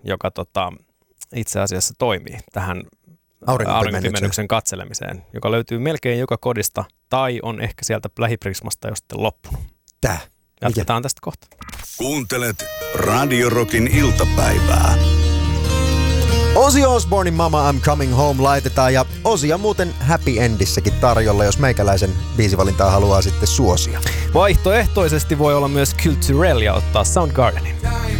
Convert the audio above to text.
joka itse asiassa toimii tähän auringonpimennyksen katselemiseen, joka löytyy melkein joka kodista tai on ehkä sieltä lähiprismasta jo sitten loppunut. Jatketaan tästä kohta. Kuuntelet Radio Rockin iltapäivää. Ozzy Osbournein Mama I'm Coming Home laitetaan ja Ozzy muuten Happy Endissäkin tarjolla, jos meikäläisen biisivalintaa haluaa sitten suosia. Vaihtoehtoisesti voi olla myös Culturelle ja ottaa Soundgardenin.